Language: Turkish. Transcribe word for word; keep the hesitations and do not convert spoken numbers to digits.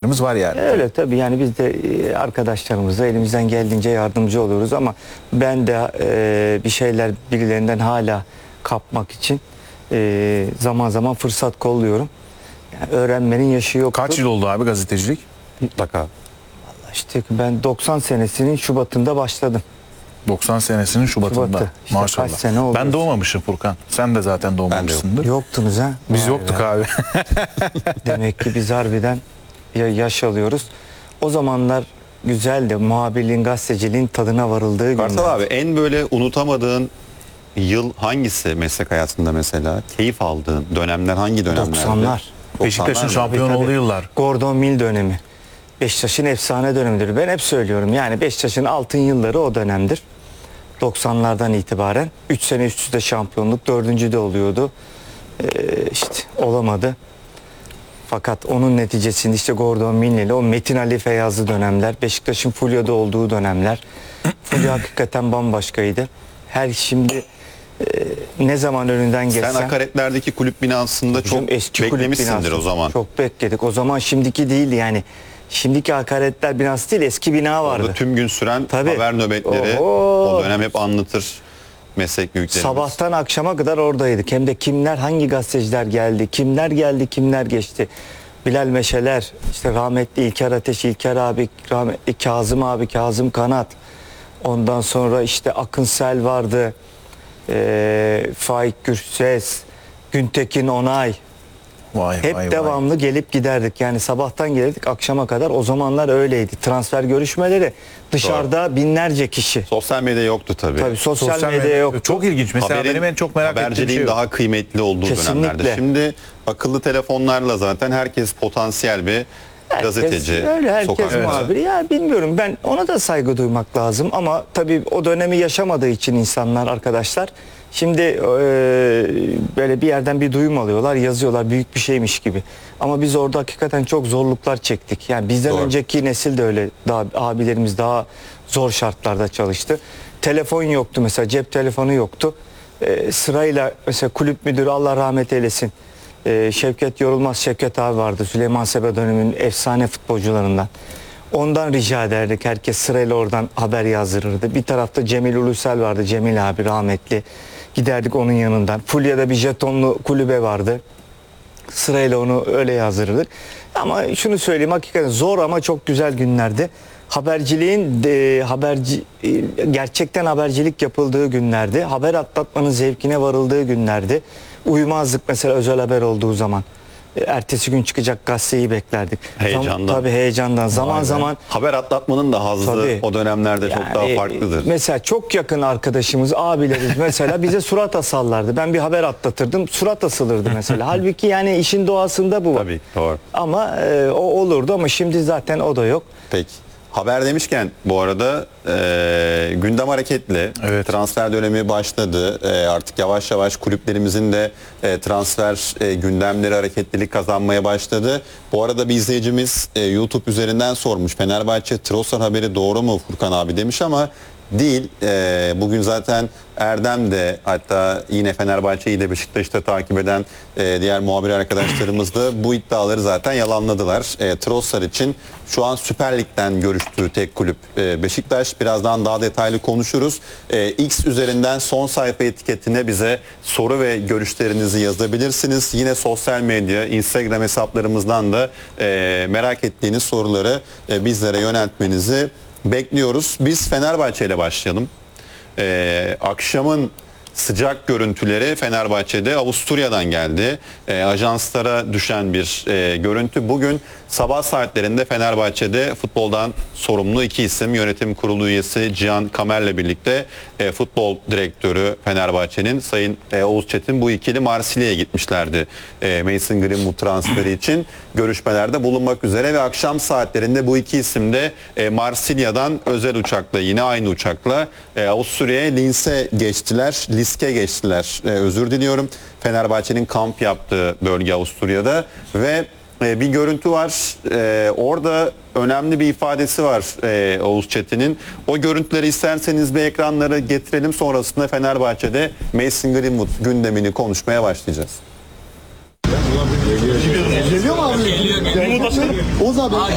arkadaşlarımız var yani. Öyle tabii, yani biz de e, arkadaşlarımıza elimizden geldiğince yardımcı oluyoruz ama ben de e, bir şeyler birilerinden hala kapmak için e, zaman zaman fırsat kolluyorum. Yani öğrenmenin yaşı yoktur. Kaç yıl oldu abi gazetecilik? Mutlaka. İşte ben doksan senesinin Şubat'ında başladım. doksan senesinin Şubat'ında. Şubat'ta. İşte Maşallah. kaç sene oldu? Ben doğmamışım Furkan. Sen de zaten doğmamışsındır. Yoktunuz ha? Biz Vay yoktuk be. abi. Demek ki biz harbiden ya- yaş alıyoruz. O zamanlar güzeldi. Muhabirliğin, gazeteciliğin tadına varıldığı günler. Kartal abi, en böyle unutamadığın yıl hangisi meslek hayatında mesela? Keyif aldığın dönemler hangi dönemlerdi? doksanlar. Beşiktaş'ın doksanlar mı? şampiyon Tabii, olduğu tabii. yıllar. Gordon Mill dönemi. Beşiktaş'ın efsane dönemidir. Ben hep söylüyorum. Yani Beşiktaş'ın altın yılları o dönemdir. doksanlardan itibaren. üç sene üst üste şampiyonluk. dördüncü de oluyordu. Ee, işte olamadı. Fakat onun neticesinde işte Gordon Mill ile o Metin Ali Feyyazlı dönemler, Beşiktaş'ın Fulya'da olduğu dönemler. Fulya hakikaten bambaşkaydı. Her şimdi e, ne zaman önünden geçsem... Sen akaretlerdeki kulüp binasında Bizim çok eski kulüp beklemişsindir binası. o zaman. Çok bekledik. O zaman şimdiki değildi yani. Şimdiki hakaretler binası değil, eski bina vardı. Orada tüm gün süren Tabii. haber nöbetleri Oho. o dönem hep anlatır meslek büyüklerimiz. Sabahtan akşama kadar oradaydık. Hem de kimler, hangi gazeteciler geldi, kimler geldi, kimler geçti. Bilal Meşeler, işte rahmetli İlker Ateş, İlker abi, rahmetli Kazım abi, Kazım Kanat. Ondan sonra işte Akın Sel vardı. Ee, Faik Gürses, Güntekin Onay. Vay Hep vay vay. devamlı gelip giderdik. Yani sabahtan gelirdik akşama kadar. O zamanlar öyleydi. Transfer görüşmeleri dışarıda binlerce kişi. Sosyal medya yoktu tabii. Tabii sosyal, Sosyal medya medya yok. çok ilginç. Mesela Haberin- benim en çok merak ettiğim haberciliğin şey o. daha kıymetli olduğu Kesinlikle. dönemlerde. Şimdi akıllı telefonlarla zaten herkes potansiyel bir gazeteci. Öyle, herkes sokakta. muhabir. Ya bilmiyorum, ben ona da saygı duymak lazım ama tabii o dönemi yaşamadığı için insanlar, arkadaşlar şimdi e, böyle bir yerden bir duyum alıyorlar, yazıyorlar büyük bir şeymiş gibi. Ama biz orada hakikaten çok zorluklar çektik. Yani bizden Doğru. önceki nesil de öyle, daha abilerimiz daha zor şartlarda çalıştı. Telefon yoktu mesela, cep telefonu yoktu. E, sırayla mesela kulüp müdürü, Allah rahmet eylesin, Ee, Şevket Yorulmaz, Şevket abi vardı. Süleyman Sebe döneminin efsane futbolcularından. Ondan rica ederdik. Herkes sırayla oradan haber yazdırırdı. Bir tarafta Cemil Ulusel vardı. Cemil abi rahmetli. Giderdik onun yanından. Fulya'da bir jetonlu kulübe vardı. Sırayla onu öyle yazdırırdık. Ama şunu söyleyeyim, hakikaten zor ama çok güzel günlerdi. Haberciliğin de, haberci e, gerçekten habercilik yapıldığı günlerdi. Haber atlatmanın zevkine varıldığı günlerdi. Uyumazdık mesela özel haber olduğu zaman. E, Ertesi gün çıkacak gazeteyi beklerdik. Heyecandan. Zam- tabii heyecandan. Zaman Vay be. zaman Haber atlatmanın da hazzı Tabii. o dönemlerde çok yani, daha farklıdır. mesela çok yakın arkadaşımız, abilerimiz mesela bize surat asarlardı. Ben bir haber atlatırdım, surat asılırdı mesela. Halbuki yani işin doğasında bu var. Tabii, doğru. Ama e, o olurdu ama şimdi zaten o da yok. Peki. Haber demişken bu arada e, gündem hareketli. Evet. Transfer dönemi başladı. E, artık yavaş yavaş kulüplerimizin de e, transfer e, gündemleri hareketlilik kazanmaya başladı. Bu arada bir izleyicimiz e, YouTube üzerinden sormuş. Fenerbahçe Trossard haberi doğru mu Furkan abi demiş ama değil. E, bugün zaten Erdem de, hatta yine Fenerbahçe'yi de Beşiktaş'ı da takip eden e, diğer muhabir arkadaşlarımız da bu iddiaları zaten yalanladılar. E, Trossard için şu an Süper Lig'den görüştüğü tek kulüp e, Beşiktaş. Birazdan daha detaylı konuşuruz. E, X üzerinden son sayfa etiketine bize soru ve görüşlerinizi yazabilirsiniz. Yine sosyal medya, Instagram hesaplarımızdan da e, merak ettiğiniz soruları e, bizlere yöneltmenizi bekliyoruz. Biz Fenerbahçe ile başlayalım. Ee, akşamın sıcak görüntüleri Fenerbahçe'de Avusturya'dan geldi. Ee, ajanslara düşen bir e, görüntü. Bugün sabah saatlerinde Fenerbahçe'de futboldan sorumlu iki isim, yönetim kurulu üyesi Cihan Kamer'le birlikte e, futbol direktörü Fenerbahçe'nin Sayın e, Oğuz Çetin, bu ikili Marsilya'ya gitmişlerdi. E, Mason Greenwood transferi için görüşmelerde bulunmak üzere ve akşam saatlerinde bu iki isim de e, Marsilya'dan özel uçakla, yine aynı uçakla e, Avusturya'ya Linz'e geçtiler. Liske geçtiler. E, özür diliyorum. Fenerbahçe'nin kamp yaptığı bölge Avusturya'da ve e, bir görüntü var. E, orada önemli bir ifadesi var e, Oğuz Çetin'in. O görüntüleri isterseniz bir ekranlara getirelim. Sonrasında Fenerbahçe'de Mason Greenwood gündemini konuşmaya başlayacağız. Geliyor mu abi? Geliyor. Oğuz abi.